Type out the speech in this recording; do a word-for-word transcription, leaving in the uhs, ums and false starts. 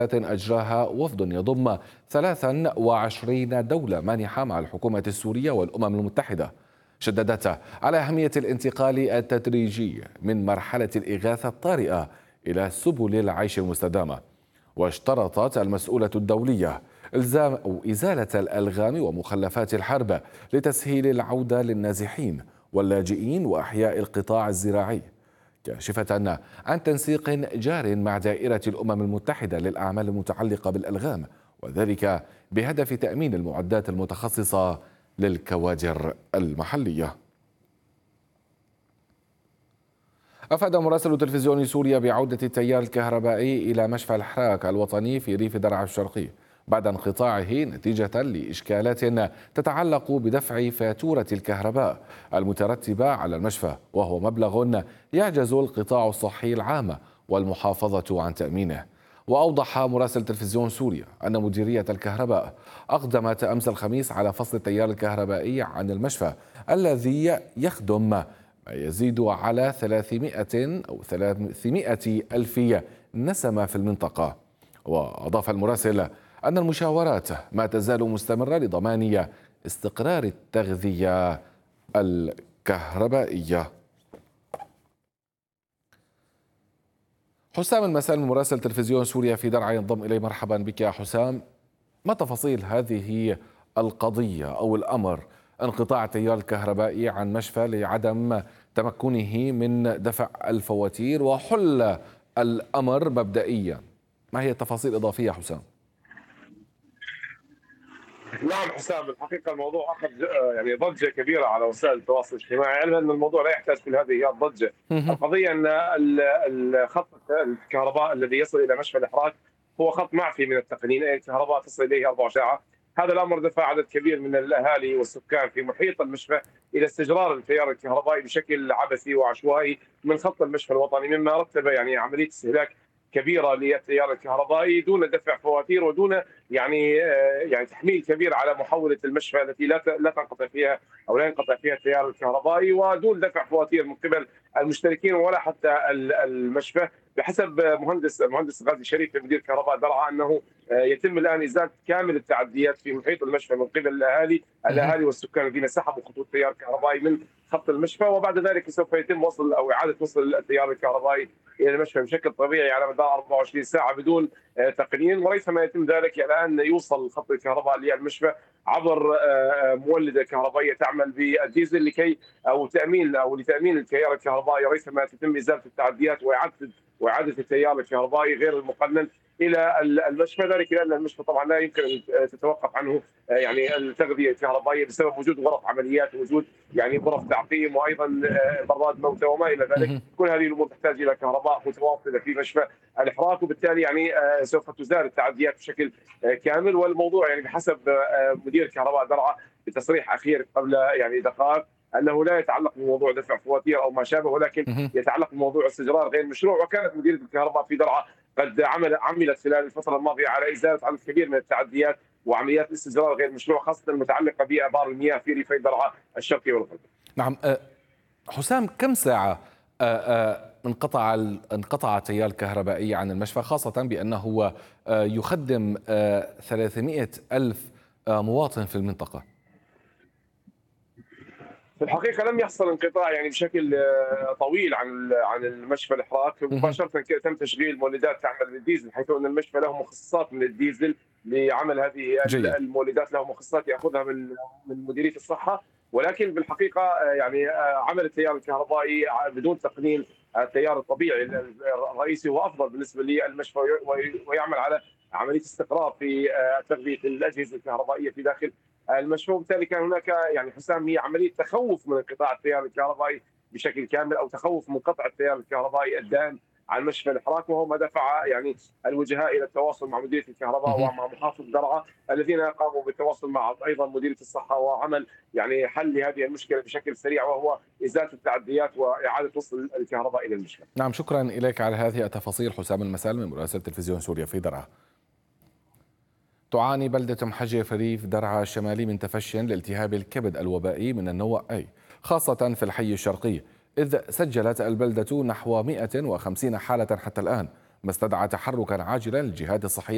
أجراها وفد يضم ثلاث وعشرين دولة مانحة مع الحكومة السورية والأمم المتحدة، شددت على أهمية الانتقال التدريجي من مرحلة الإغاثة الطارئة إلى سبل العيش المستدامة. واشترطت المسؤولة الدولية إلزام أو إزالة الألغام ومخلفات الحرب لتسهيل العودة للنازحين واللاجئين وأحياء القطاع الزراعي، كاشفة عن تنسيق جار مع دائرة الأمم المتحدة للأعمال المتعلقة بالألغام، وذلك بهدف تأمين المعدات المتخصصة للكوادر المحلية. أفاد مراسل تلفزيون سوريا بعودة التيار الكهربائي إلى مشفى الحراك الوطني في ريف درعا الشرقي بعد انقطاعه نتيجة لإشكالات تتعلق بدفع فاتورة الكهرباء المترتبة على المشفى، وهو مبلغ يعجز القطاع الصحي العام والمحافظة عن تأمينه. وأوضح مراسل تلفزيون سوريا أن مديرية الكهرباء أقدمت أمس الخميس على فصل التيار الكهربائي عن المشفى الذي يخدم ما يزيد على ثلاثمائة أو ثلاثمائة ألف نسمة في المنطقة. وأضاف المراسل أن المشاورات ما تزال مستمرة لضمان استقرار التغذية الكهربائية. حسام المسالم مراسل تلفزيون سوريا في درعا ينضم إلي. مرحبا بك يا حسام. ما تفاصيل هذه القضية أو الأمر انقطاع التيار الكهربائي عن مشفى لعدم تمكنه من دفع الفواتير وحل الأمر مبدئيا؟ ما هي التفاصيل الإضافية حسام؟ نعم حسام، الحقيقة الموضوع أخذ يعني ضجة كبيرة على وسائل التواصل الاجتماعي، علما أن الموضوع لا يحتاج كل هذه الضجة. القضية أن الخط الكهرباء الذي يصل إلى مشفى الإحراق هو خط معفي من التقنين، أي الكهرباء تصل إليه أربع وعشرين ساعة. هذا الأمر دفع عدد كبير من الأهالي والسكان في محيط المشفى إلى استجرار التيار الكهربائي بشكل عبثي وعشوائي من خط المشفى الوطني، مما رتب يعني عملية استهلاك كبيره للتيار الكهربائي دون دفع فواتير ودون يعني يعني تحميل كبير على محوله المشفى التي لا لا تنقطع فيها او لا ينقطع فيها التيار الكهربائي، ودون دفع فواتير من قبل المشتركين ولا حتى المشفى. بحسب مهندس المهندس غازي شريف مدير كهرباء درعا انه يتم الان ازاله كامل التعديات في محيط المشفى من قبل الاهالي الاهالي والسكان الذين سحبوا خطوط تيار كهربائي من خط المشفى، وبعد ذلك سوف يتم وصل او اعاده وصل التيار الكهربائي الى المشفى بشكل طبيعي على مدار أربع وعشرين ساعه بدون تقنين. وريثما يتم ذلك الان يوصل خط الكهرباء للمشفى عبر مولده كهربائيه تعمل بالديزل لكي او تامين او لتامين التيار الكهربائي، ريثما تتم ازاله التعديات واعاده واعاده التيار الكهربائي غير المقنن الى المشفى، ذلك لان المشفى طبعا لا يمكن ان تتوقف عنه يعني التغذيه الكهربائيه بسبب وجود غرف عمليات ووجود يعني غرف تعقيم وايضا براد موتى وما الى ذلك. كل هذه الامور تحتاج الى كهرباء متواصله في مشفى الاحراق، وبالتالي يعني سوف تزال التعديات بشكل كامل. والموضوع يعني بحسب مدير كهرباء درعا بتصريح اخير قبل يعني دقائق انه لا يتعلق بموضوع دفع فواتير او ما شابه، ولكن يتعلق بموضوع استجرار غير مشروع. وكانت مديريه الكهرباء في درعا قد عمل عملت خلال الفتره الماضيه على ازاله عدد كبير من التعديات وعمليات الاستجرار غير مشروع، خاصه المتعلقه بابار المياه في ريفي درعا الشرقي والغربي. نعم حسام، كم ساعه انقطع انقطع التيار الكهربائي عن المشفى، خاصه بانه يخدم ثلاثمائة ألف مواطن في المنطقه؟ في الحقيقه لم يحصل انقطاع يعني بشكل طويل عن عن المشفى الاحراق، مباشره تم تشغيل مولدات تعمل بالديزل، حيث ان المشفى له مخصصات من الديزل لعمل هذه جيد. المولدات له مخصصات ياخذها من من مديريه الصحه، ولكن بالحقيقه يعني عمل التيار الكهربائي بدون تقنين التيار الطبيعي الرئيسي هو افضل بالنسبه للمشفى، ويعمل على عمليه استقرار في تغذيه الاجهزه الكهربائيه في داخل المشفى. وبالتالي كان هناك يعني حسام هي عمليه تخوف من انقطاع التيار الكهربائي بشكل كامل او تخوف من قطع التيار الكهربائي الدائم عن مشفى الاحراق، وهو ما دفع يعني الوجهاء الى التواصل مع مديريه الكهرباء ومع محافظ درعا الذين قاموا بالتواصل مع ايضا مديريه الصحه وعمل يعني حل لهذه المشكله بشكل سريع، وهو ازاله التعديات واعاده وصل الكهرباء الى المشفى. نعم، شكرا اليك على هذه التفاصيل حسام المسالم مراسل تلفزيون سوريا في درعا. تعاني بلدة محجر في ريف درعا الشمالي من تفشي لالتهاب الكبد الوبائي من النوع أي، خاصة في الحي الشرقي، إذ سجلت البلدة نحو مئة وخمسين حالة حتى الآن، ما استدعى تحركا عاجلا للجهات الصحية